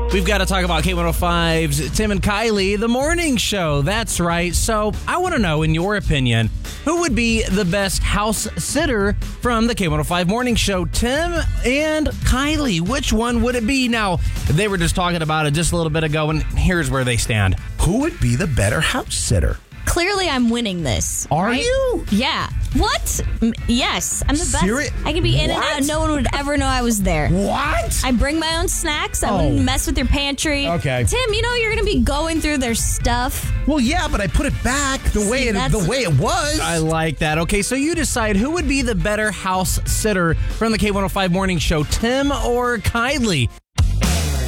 We've got to talk about K105's Tim and Kylie, the morning show. That's right. So I want to know, in your opinion, who would be the best house sitter from the K105 morning show? Tim and Kylie. Which one would it be? Now, they were just talking about it just a little bit ago, and here's where they stand. Who would be the better house sitter? Clearly, I'm winning this. Are right? you? Yeah. What? Yes, I'm the best. Serious? I can be in and What? out. No one would ever know I was there. What? I bring my own snacks. I wouldn't mess with your pantry. Okay. Tim, you know you're going to be going through their stuff. Well, yeah, but I put it back the way it was. I like that. Okay, so you decide who would be the better house sitter from the K105 morning show, Tim or Kylie.